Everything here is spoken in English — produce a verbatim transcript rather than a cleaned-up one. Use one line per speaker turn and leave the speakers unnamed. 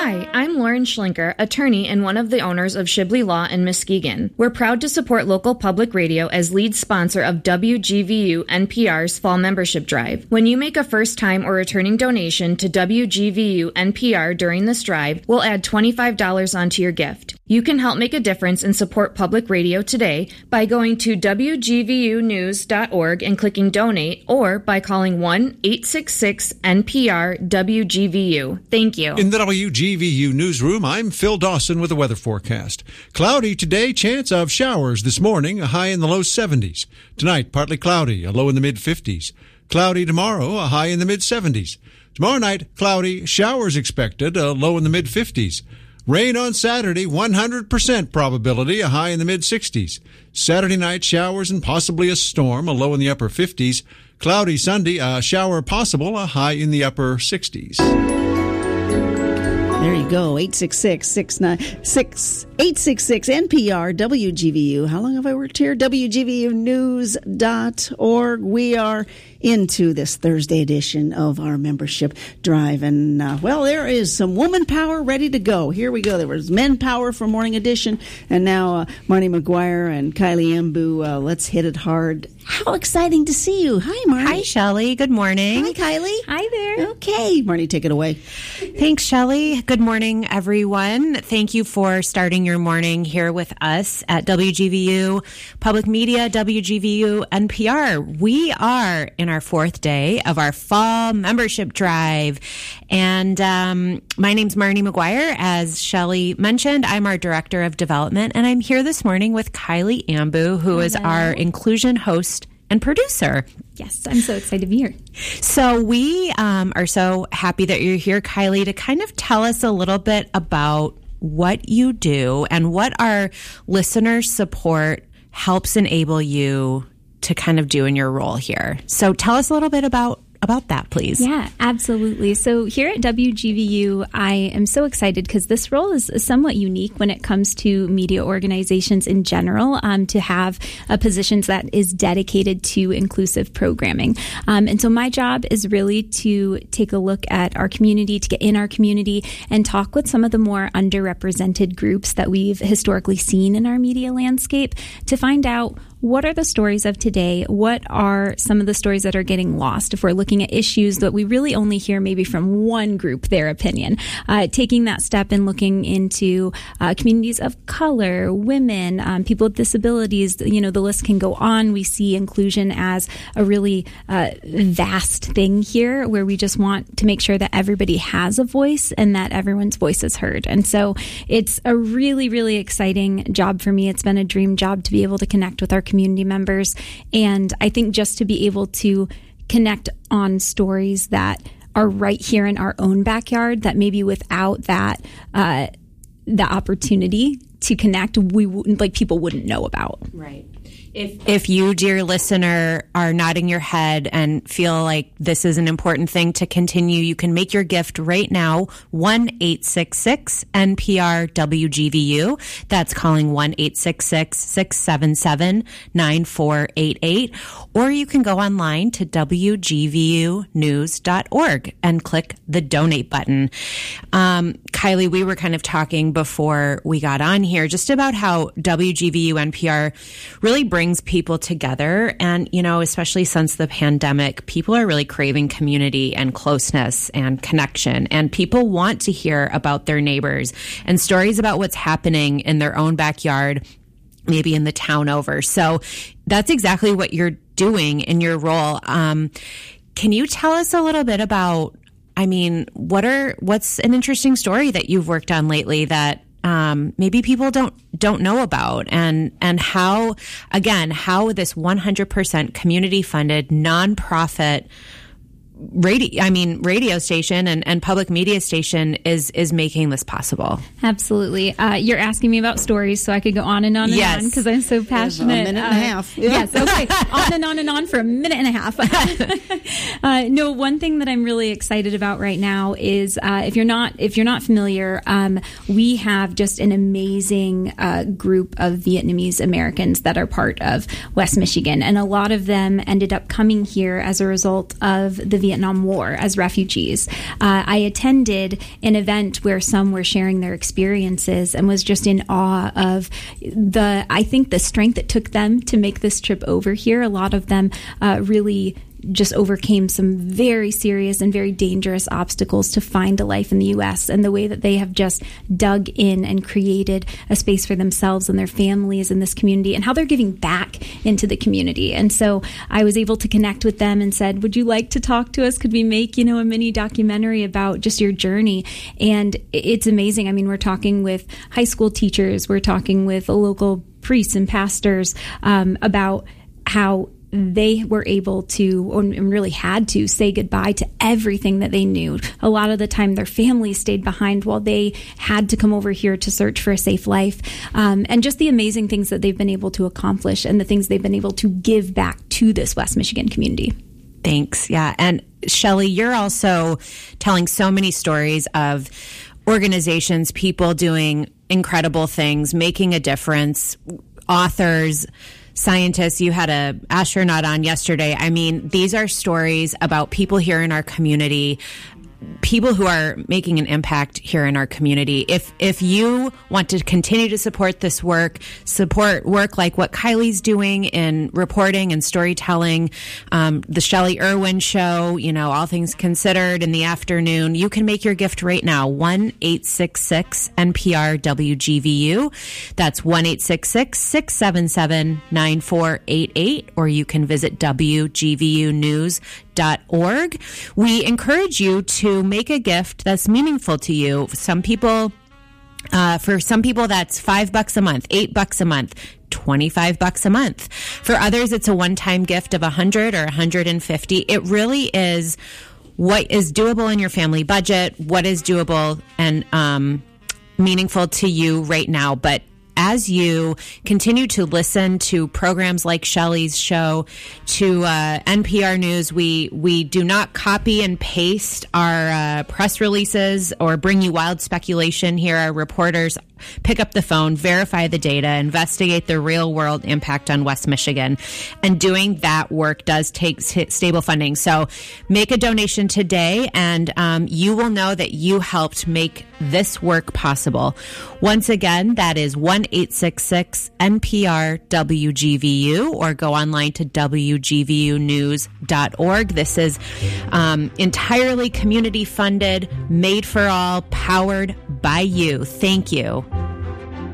Hi, I'm Lauren Schlinker, attorney and one of the owners of Shibley Law in Muskegon. We're proud to support local public radio as lead sponsor of W G V U N P R's Fall Membership Drive. When you make a first-time or returning donation to W G V U N P R during this drive, we'll add twenty-five dollars onto your gift. You can help make a difference and support public radio today by going to W G V U news dot org and clicking donate, or by calling one eight six six N P R W G V U. Thank you.
In the W G V U newsroom, I'm Phil Dawson with the weather forecast. Cloudy today, chance of showers this morning, a high in the low seventies. Tonight, partly cloudy, a low in the mid fifties. Cloudy tomorrow, a high in the mid seventies. Tomorrow night, cloudy, showers expected, a low in the mid fifties. Rain on Saturday, one hundred percent probability, a high in the mid sixties. Saturday night, showers and possibly a storm, a low in the upper fifties. Cloudy Sunday, a shower possible, a high in the upper sixties.
There you go, eight six six, six nine six, eight six six N P R W G V U. How long have I worked here? W G V U news dot org. We are into this Thursday edition of our membership drive. And, uh, well, there is some woman power ready to go. Here we go. There was men power for morning edition. And now uh, Marnie McGuire and Kylie Embu, uh, let's hit it hard. How exciting to see you. Hi, Marnie.
Hi, Shelley. Good morning.
Hi, Kylie.
Hi there.
Okay. Marnie, take it away.
Thanks, Shelley. Good morning, everyone. Thank you for starting your morning here with us at W G V U Public Media, W G V U N P R. We are in our fourth day of our fall membership drive. And um, my name's Marnie McGuire. As Shelley mentioned, I'm our Director of Development, and I'm here this morning with Kylie Embu, who Hello. is our inclusion host and producer.
Yes, I'm so excited to be here.
So we um, are so happy that you're here, Kylie, to kind of tell us a little bit about what you do and what our listener support helps enable you to kind of do in your role here. So tell us a little bit about about that, please.
Yeah, absolutely. So here at W G V U, I am so excited because this role is somewhat unique when it comes to media organizations in general, um, to have a position that is dedicated to inclusive programming. Um, and so my job is really to take a look at our community, to get in our community and talk with some of the more underrepresented groups that we've historically seen in our media landscape to find out what are the stories of today? What are some of the stories that are getting lost if we're looking at issues that we really only hear maybe from one group, their opinion? Uh, taking that step and looking into uh, communities of color, women, um, people with disabilities, you know, the list can go on. We see inclusion as a really uh, vast thing here where we just want to make sure that everybody has a voice and that everyone's voice is heard. And so it's a really, really exciting job for me. It's been a dream job to be able to connect with our community members. And I think just to be able to connect on stories that are right here in our own backyard, that maybe without that, uh, the opportunity to connect, we wouldn't, like people wouldn't know about.
Right. If if you, dear listener, are nodding your head and feel like this is an important thing to continue, you can make your gift right now, one eight six six N P R W G V U. That's calling one eight six six, six seven seven, nine four eight eight. Or you can go online to W G V U news dot org and click the donate button. Um, Kylie, we were kind of talking before we got on here just about how W G V U N P R really brings brings people together. And, you know, especially since the pandemic, people are really craving community and closeness and connection. And people want to hear about their neighbors and stories about what's happening in their own backyard, maybe in the town over. So that's exactly what you're doing in your role. Um, can you tell us a little bit about, I mean, what are, what's an interesting story that you've worked on lately that Um, maybe people don't don't know about, and and how, again, how this one hundred percent community funded nonprofit radio, I mean, radio station and, and public media station is is making this possible.
Absolutely. Uh, you're asking me about stories, so I could go on and on and
yes.
on because I'm so passionate.
A minute and uh, a half. Yeah.
Yes. Okay. on and on and on for a minute and a half. uh, no, one thing that I'm really excited about right now is uh, if you're not if you're not familiar, um, we have just an amazing uh, group of Vietnamese Americans that are part of West Michigan, and a lot of them ended up coming here as a result of the Vietnam War as refugees. Uh, I attended an event where some were sharing their experiences and was just in awe of the, I think, the strength it took them to make this trip over here. A lot of them uh, really just overcame some very serious and very dangerous obstacles to find a life in the U S, and the way that they have just dug in and created a space for themselves and their families in this community, and how they're giving back into the community. And so I was able to connect with them and said, would you like to talk to us? Could we make, you know, a mini documentary about just your journey? And it's amazing. I mean, we're talking with high school teachers, we're talking with local priests and pastors um, about how they were able to, and really had to, say goodbye to everything that they knew. A lot of the time, their families stayed behind while they had to come over here to search for a safe life. Um, and just the amazing things that they've been able to accomplish and the things they've been able to give back to this West Michigan community.
Thanks. Yeah. And Shelley, you're also telling so many stories of organizations, people doing incredible things, making a difference, authors, scientists. You had a astronaut on yesterday. I mean, these are stories about people here in our community, people who are making an impact here in our community. If if you want to continue to support this work, support work like what Kylie's doing in reporting and storytelling, um, the Shelley Irwin Show, you know, All Things Considered in the afternoon, you can make your gift right now. one eight six six N P R W G V U. That's one eight six six, six seven seven, nine four eight eight, or you can visit W G V U news dot org. We encourage you to make a gift that's meaningful to you. Some people, uh, for some people, that's five bucks a month, eight bucks a month, twenty-five bucks a month. For others, it's a one-time gift of a hundred or a hundred and fifty. It really is what is doable in your family budget, what is doable and um, meaningful to you right now. But as you continue to listen to programs like Shelley's show, to uh, N P R News, we we do not copy and paste our uh, press releases or bring you wild speculation here. Our reporters pick up the phone, verify the data, investigate the real world impact on West Michigan. And doing that work does take stable funding. So make a donation today, and um, you will know that you helped make this work possible. Once again, that is one eight six six N P R W G V U, or go online to W G V U news dot org. This is um, entirely community funded, made for all, powered by you. Thank you.